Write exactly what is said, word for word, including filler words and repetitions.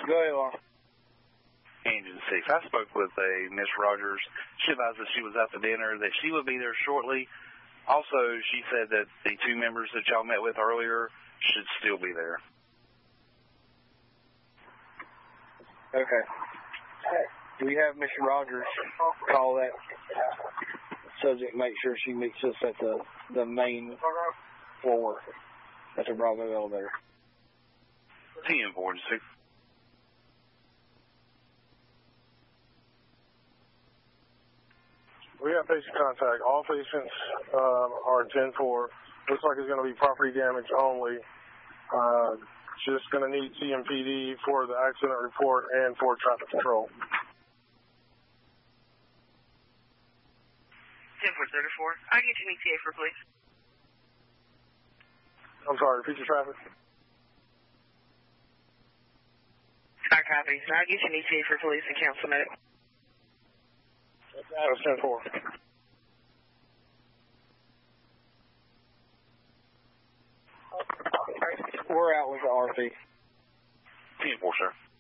Go ahead, Laura. Engine six. I spoke with a Miss Rogers. She advised that she was out to dinner, that she would be there shortly. Also, she said that the two members that y'all met with earlier should still be there. Okay. Do we have Mister Rogers call that subject, make sure she meets us at the, the main floor at the Bravo elevator? ten four six. We have patient contact. All patients um, are ten four. Looks like it's going to be property damage only. Uh, just going to need C M P D for the accident report and for traffic control. ten four thirty-four. I get you an E T A for police. I'm sorry, repeat your traffic. I copy. I get you an E T A for police and council medic. That was ten four. We're out with the R P. ten four, sir.